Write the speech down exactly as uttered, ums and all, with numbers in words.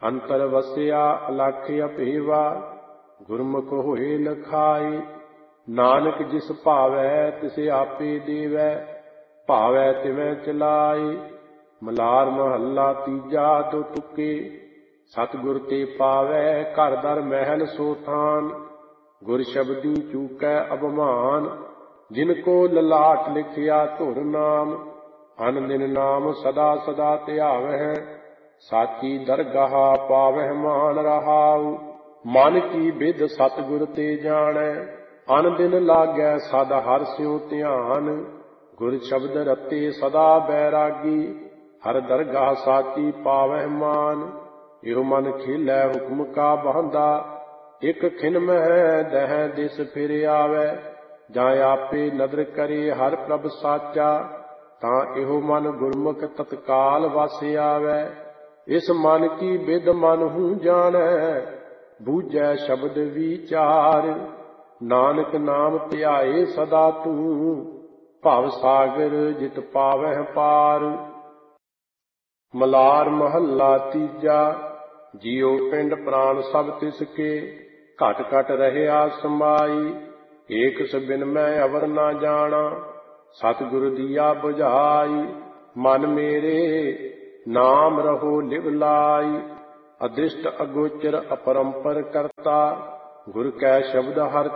ਅੰਤਰ ਵਸਿਆ ਅਲਖ ਅਭੇਵਾ, ਗੁਰਮੁਖ ਹੋਏ ਲਖਾਈ। ਨਾਨਕ ਜਿਸ ਭਾਵੈ ਤਿਸ ਆਪੇ ਦੇਵੈ, ਭਾਵੈ ਤਿਵੈ ਚਲਾਈ। ਮਲਾਰ ਮਹੱਲਾ ਤੀਜਾ ਦੋ ਤੁਕੇ, ਸਤਿਗੁਰ ਤੇ ਪਾਵੈ ਘਰ ਦਰ ਮਹਿਲ ਸੋ ਥਾਨ। ਗੁਰ ਸ਼ਬਦੀ ਚੂਕੈ ਅਭਮਾਨ, ਜਿਨ ਕੋ ਲਲਾਟ ਲਿਖਿਆ ਧੁਰ ਨਾਮ। ਅਨ ਦਿਨ ਨਾਮ ਸਦਾ ਸਦਾ ਧਿਆਵਹਿ, ਸਾਚੀ ਦਰਗਾਹ ਪਾਵਹਿ ਮਾਨ ਰਹਾਉ। ਮਨ ਕੀ ਬਿਧ ਸਤਿਗੁਰ ਤੇ ਜਾਣੈ, ਅਨ ਦਿਨ ਲਾਗੈ ਸਦ ਹਰਿ ਸਿਉ ਧਿਆਨ। ਗੁਰ ਸ਼ਬਦ ਰਤੇ ਸਦਾ ਬੈਰਾਗੀ, ਹਰ ਦਰਗਾਹ ਸਾਚੀ ਪਾਵਹਿ ਮਾਨ। ਇਹੋ ਮਨ ਖੇਲੈ ਹੁਕਮ ਕਾ ਬਾਂਧਾ, ਇਕ ਖਿਨ ਮਹਿ ਦਹਿ ਦਿਸ ਫਿਰ ਆਵੈ। ਜਾਂ ਆਪੇ ਨਦਰ ਕਰੇ ਹਰ ਪ੍ਰਭ ਸਾਚਾ, ਤਾਂ ਇਹੋ ਮਨ ਗੁਰਮੁਖ ਤਤਕਾਲ ਵਸ ਆਵੈ। ਇਸ ਮਨ ਕੀ ਬਿਧ ਮਨ ਹੂੰ ਜਾਣੈ, ਬੂਝੈ ਸ਼ਬਦ ਵਿਚਾਰ। ਨਾਨਕ ਨਾਮ ਧਿਆਏ ਸਦਾ ਤੂੰ, ਭਵ ਸਾਗਰ ਜਿਤ ਪਾਵਹਿ ਪਾਰ। ਮਲਾਰ ਮਹੱਲਾ ਤੀਜਾ, ਜਿਉ ਪਿੰਡ ਪ੍ਰਾਣ ਸਭ ਤਿਸ ਕੇ, ਘਟ ਘਟ ਰਹਿਆ ਸਮਾਈ। ਏਕ ਸਬਿਨ ਮੈਂ ਅਵਰ ਨਾ ਜਾਣਾ, ਸਤਿਗੁਰ ਦੀਆ ਬੁਝਾਈ। ਮਨ ਮੇਰੇ ਨਾਮ ਰਹੋ ਲਿਵ ਲਾਈ, ਅਦ੍ਰਿਸ਼ਟ ਅਗੋਚਰ ਅਪਰੰਪਰ ਕਰਤਾ। ਗੁਰ ਕੈ ਸ਼ਬਦ ਹਰ